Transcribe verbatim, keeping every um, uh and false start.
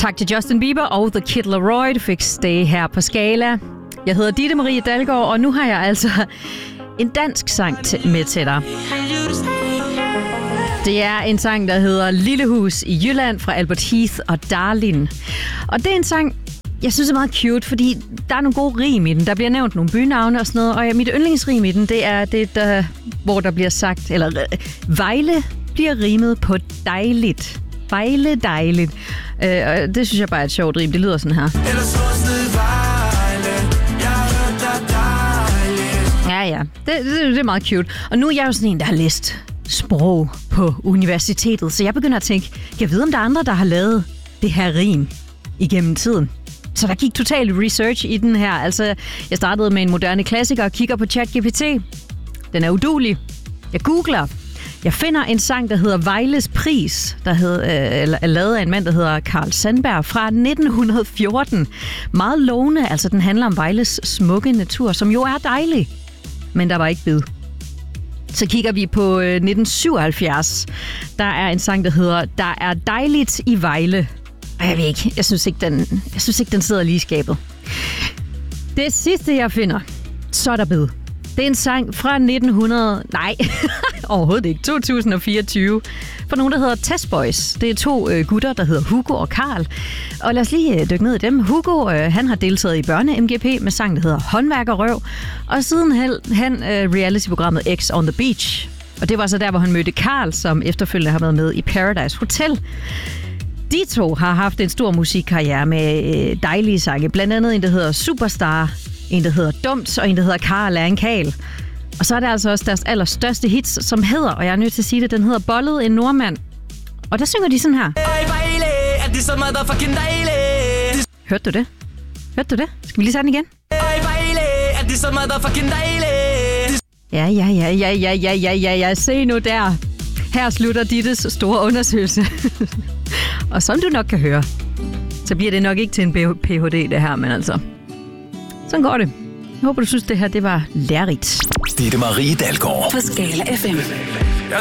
Tak til Justin Bieber og The Kid Laroi. Du fik Stay her på Skala. Jeg hedder Ditte Marie Dalgaard, og nu har jeg altså en dansk sang til, med til dig. Det er en sang, der hedder Lillehus i Jylland fra Albert Heath og Darlin. Og det er en sang, jeg synes er meget cute, fordi der er nogle gode rim i den. Der bliver nævnt nogle bynavne og sådan noget, og mit yndlingsrim i den, det er det, der, hvor der bliver sagt, eller Vejle bliver rimet på dejligt. Vejle dejligt. Øh, og det synes jeg bare er et sjovt rim. Det lyder sådan her. Ja, ja. Det, det, det er meget cute. Og nu er jeg jo sådan en, der har læst sprog på universitetet, så jeg begynder at tænke, jeg ved, om der er andre, der har lavet det her rim igennem tiden. Så der gik total research i den her. Altså, jeg startede med en moderne klassiker og kigger på ChatGPT. Den er uduelig. Jeg googler. Jeg finder en sang, der hedder Vejles Pris, der hed, øh, er lavet af en mand, der hedder Carl Sandberg fra nitten fjorten. Meget lovende, altså den handler om Vejles smukke natur, som jo er dejlig. Men der var ikke bid. Så kigger vi på øh, nitten syvoghalvfjerds. Der er en sang, der hedder Der er dejligt i Vejle. Og jeg ved ikke, jeg synes ikke, den, jeg synes ikke, den sidder lige i skabet. Det sidste, jeg finder, så er der bid. Det er en sang fra nitten hundrede... Nej, overhovedet ikke. to tusind fireogtyve. For nogen, der hedder Test Boys. Det er to øh, gutter, der hedder Hugo og Karl. Og lad os lige øh, dykke ned i dem. Hugo, øh, han har deltaget i Børne-M G P med sang, der hedder Håndværkerrøv. Og siden han, han øh, reality-programmet X on the Beach. Og det var så der, hvor han mødte Karl, som efterfølgende har været med i Paradise Hotel. De to har haft en stor musikkarriere med øh, dejlige sange. Blandt andet en, der hedder Superstar, en, der hedder Dumt, og en, der hedder Karl er en Karl. Og så er der altså også deres allerstørste hits, som hedder, og jeg er nødt til at sige det, den hedder Bollet en nordmand. Og der synger de sådan her. Hørte du det? Hørte du det? Skal vi lige tage den igen? Ja, ja, ja, ja, ja, ja, ja, ja, ja. Se nu der. Her slutter Dittes store undersøgelse. Og som du nok kan høre, så bliver det nok ikke til en P H D det her, men altså... Sådan går det. Jeg håber, du synes, det her det var lærerigt. Ditte Marie Dalgaard på Skala F M.